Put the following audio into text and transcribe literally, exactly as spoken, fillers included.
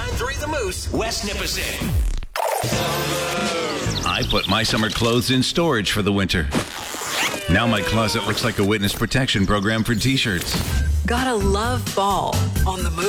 nine three The Moose, West Nipissing. I put my summer clothes in storage for the winter. Now my closet looks like a witness protection program for t-shirts. Gotta love fall on the Moose.